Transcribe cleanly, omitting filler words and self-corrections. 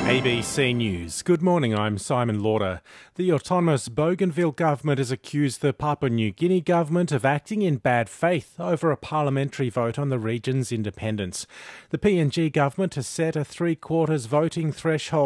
ABC News. Good morning, I'm Simon Lauder. The autonomous Bougainville government has accused the Papua New Guinea government of acting in bad faith over a parliamentary vote on the region's independence. The PNG government has set a three-quarters voting threshold